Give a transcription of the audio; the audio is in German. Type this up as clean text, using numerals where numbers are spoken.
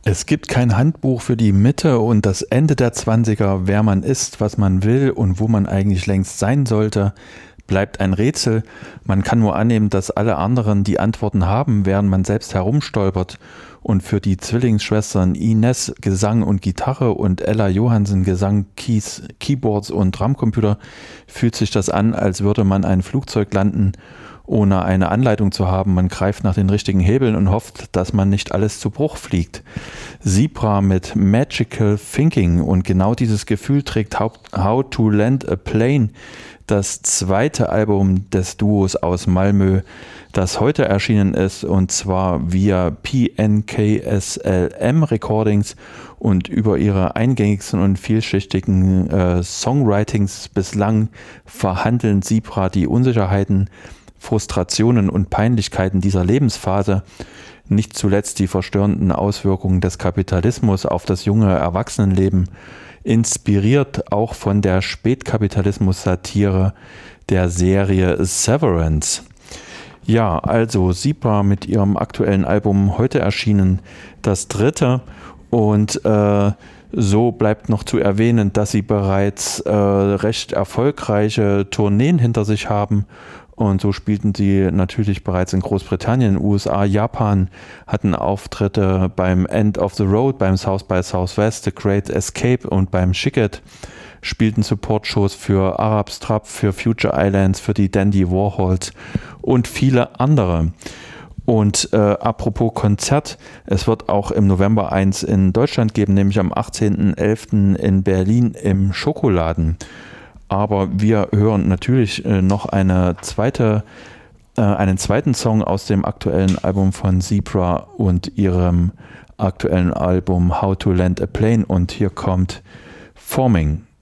Es gibt kein Handbuch für die Mitte und das Ende der Zwanziger. Wer man ist, was man will und wo man eigentlich längst sein sollte, bleibt ein Rätsel. Man kann nur annehmen, dass alle anderen die Antworten haben, während man selbst herumstolpert. Und für die Zwillingsschwestern Ines Gesang und Gitarre und Ella Johansen Gesang, Keys, Keyboards und Drumcomputer fühlt sich das an, als würde man ein Flugzeug landen, ohne eine Anleitung zu haben. Man greift nach den richtigen Hebeln und hofft, dass man nicht alles zu Bruch fliegt. Zebra mit Magical Thinking, und genau dieses Gefühl trägt How to Land a Plane, das zweite Album des Duos aus Malmö, das heute erschienen ist, und zwar via PNKSLM Recordings, und über ihre eingängigsten und vielschichtigen Songwritings bislang verhandeln Zebra die Unsicherheiten, Frustrationen und Peinlichkeiten dieser Lebensphase, nicht zuletzt die verstörenden Auswirkungen des Kapitalismus auf das junge Erwachsenenleben, inspiriert auch von der Spätkapitalismus-Satire der Serie Severance. Ja, also Zebra mit ihrem aktuellen Album heute erschienen, das dritte, und so bleibt noch zu erwähnen, dass sie bereits recht erfolgreiche Tourneen hinter sich haben. Und so spielten sie natürlich bereits in Großbritannien, USA, Japan, hatten Auftritte beim End of the Road, beim South by Southwest, The Great Escape und beim Shigget, spielten Support-Shows für Arabs Trap, für Future Islands, für die Dandy Warhols und viele andere. Und apropos Konzert, es wird auch im November eins in Deutschland geben, nämlich am 18.11. in Berlin im Schokoladen. Aber wir hören natürlich noch einen zweiten Song aus dem aktuellen Album von Zebra und ihrem aktuellen Album How to Land a Plane, und hier kommt Forming.